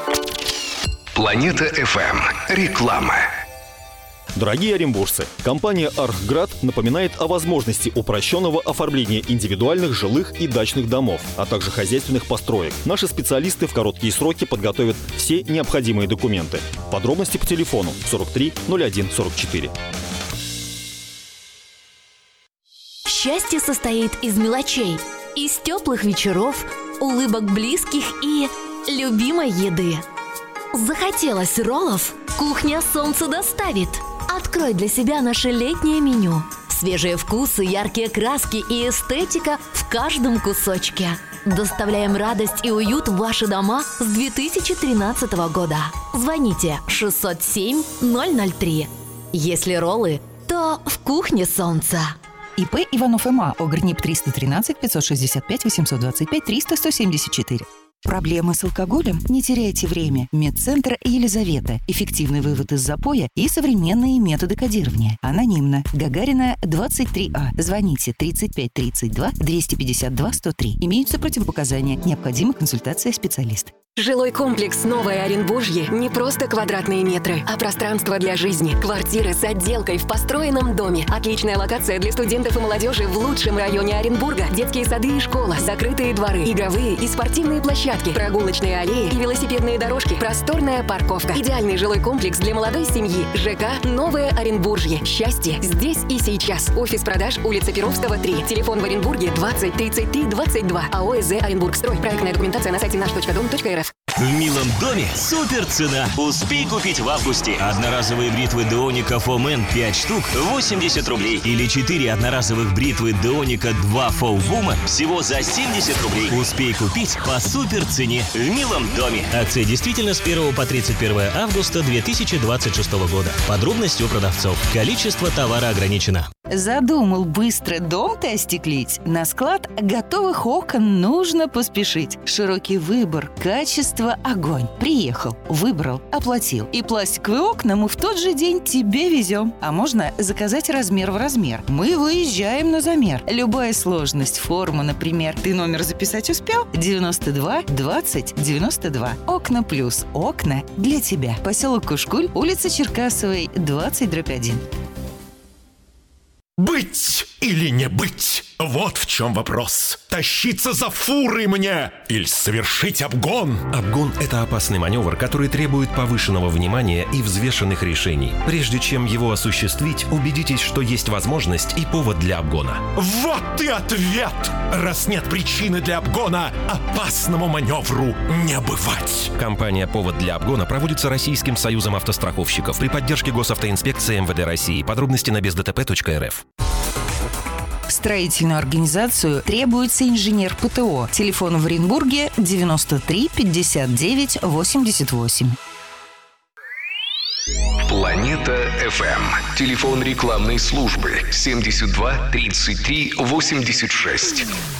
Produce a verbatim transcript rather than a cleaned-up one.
Планета эф эм. Реклама. Дорогие оренбуржцы, компания «Архград» напоминает о возможности упрощенного оформления индивидуальных жилых и дачных домов, а также хозяйственных построек. Наши специалисты в короткие сроки подготовят все необходимые документы. Подробности по телефону сорок три ноль один сорок четыре. Счастье состоит из мелочей, из теплых вечеров, улыбок близких и любимой еды. Захотелось роллов? Кухня «Солнце» доставит. Открой для себя наше летнее меню. Свежие вкусы, яркие краски и эстетика в каждом кусочке. Доставляем радость и уют в ваши дома с две тысячи тринадцатого года. Звоните шестьсот семь ноль ноль три. Если роллы, то в кухне «Солнце». ИП Иванов М А. ОГРНИП триста тринадцать пятьсот шестьдесят пять восемьсот двадцать пять триста сто семьдесят четыре. Проблемы с алкоголем? Не теряйте время. Медцентр Елизавета. Эффективный вывод из запоя и современные методы кодирования. Анонимно. Гагарина, двадцать три А. Звоните тридцать пять тридцать два двести пятьдесят два сто три. Имеются противопоказания. Необходима консультация специалиста. Жилой комплекс «Новое Оренбуржье» не просто квадратные метры, а пространство для жизни. Квартиры с отделкой в построенном доме. Отличная локация для студентов и молодежи в лучшем районе Оренбурга. Детские сады и школа, закрытые дворы, игровые и спортивные площадки, прогулочные аллеи и велосипедные дорожки, просторная парковка. Идеальный жилой комплекс для молодой семьи. ЖК «Новое Оренбуржье». Счастье здесь и сейчас. Офис продаж, улица Перовского, три. Телефон в Оренбурге двадцать тридцать три двадцать два. АО СЗ «Оренбургстрой». Проектная документация на сайте наш точка дом точка эр эф. В милом доме супер цена. Успей купить в августе. Одноразовые бритвы Деоника Фомен пять штук восемьдесят рублей. Или четыре одноразовых бритвы Деоника два Фоу Вумен всего за семьдесят рублей. Успей купить по супер цене в милом доме. Акция действительно с первого по тридцать первое августа две тысячи двадцать шестого года. Подробности у продавцов. Количество товара ограничено. Задумал быстро дом-то остеклить? На склад готовых окон нужно поспешить. Широкий выбор, качество, огонь. Приехал, выбрал, оплатил. И пластиковые окна мы в тот же день тебе везем. А можно заказать размер в размер. Мы выезжаем на замер. Любая сложность, форма, например. Ты номер записать успел? девяносто два двадцать девяносто два. Окна плюс. Окна для тебя. Поселок Кушкуль, улица Черкасовой, двадцать дробь один. Быть или не быть? Вот в чем вопрос. Тащиться за фурой мне или совершить обгон? Обгон – это опасный маневр, который требует повышенного внимания и взвешенных решений. Прежде чем его осуществить, убедитесь, что есть возможность и повод для обгона. Вот и ответ! Раз нет причины для обгона, опасному маневру не бывать. Компания «Повод для обгона» проводится Российским союзом автостраховщиков при поддержке Госавтоинспекции эм вэ дэ России. Подробности на без дэ тэ пэ точка эр эф. В строительную организацию требуется инженер Пэ Тэ О. Телефон в Оренбурге девяносто три пятьдесят девять восемьдесят восемь. Планета эф эм. Телефон рекламной службы семьдесят два тридцать три восемьдесят шесть.